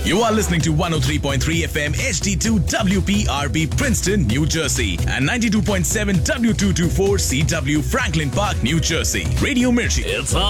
You are listening to 103.3 FM HD2 WPRB Princeton, New Jersey and 92.7 W224 CW Franklin Park, New Jersey. Radio Mirchi. It's